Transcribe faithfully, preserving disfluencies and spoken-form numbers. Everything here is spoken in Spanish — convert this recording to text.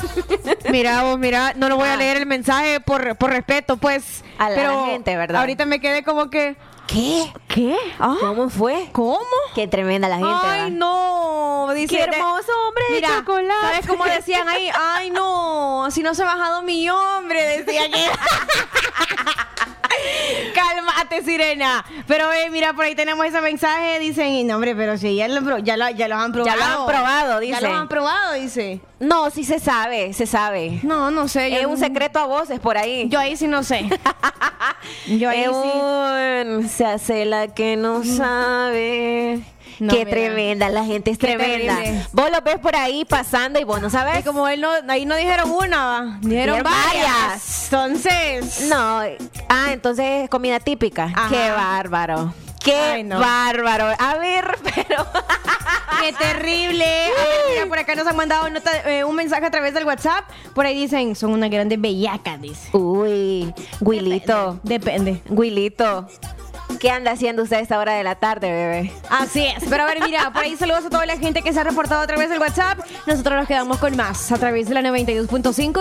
Mira vos, mira, no lo voy ah. a leer el mensaje por, por respeto, pues. A la pero gente, ¿verdad? Ahorita me quedé como que... ¿Qué? ¿Qué? ¿Ah? ¿Cómo fue? ¿Cómo? Qué tremenda la gente. Ay, ¿verdad? no. Dice, qué hermoso hombre de mira, chocolate. ¿sabes cómo decían ahí? Ay, no. Si no se ha bajado mi hombre, decía que... Cálmate, sirena. Pero eh, mira, por ahí tenemos ese mensaje. Dicen, no, hombre, pero si ya lo, ya lo, ya lo han probado. Ya lo han probado, dice. Ya lo han probado, dice. No, sí se sabe, se sabe. No, no sé. Es yo, un secreto a voces por ahí. Yo ahí sí no sé. Yo ahí es sí. Un, se hace la que no sabe. No, qué mira. Tremenda, la gente es qué tremenda. Terrible. Vos lo ves por ahí pasando y vos no sabes. Y como él no, ahí no dijeron una, dijeron, dijeron varias. varias. Entonces. No, ah, entonces comida típica. Ajá. Qué bárbaro. Qué Ay, no. bárbaro. A ver, pero... Qué terrible. A ver, mira, por acá nos han mandado nota, eh, un mensaje a través del WhatsApp. Por ahí dicen, son unas grandes bellacas, dice. Uy, Wilito. Depende. Depende. Wilito. ¿Qué anda haciendo usted a esta hora de la tarde, bebé? Así es. Pero a ver, mira, por ahí saludos a toda la gente que se ha reportado a través del WhatsApp. Nosotros nos quedamos con más a través de la noventa y dos punto cinco.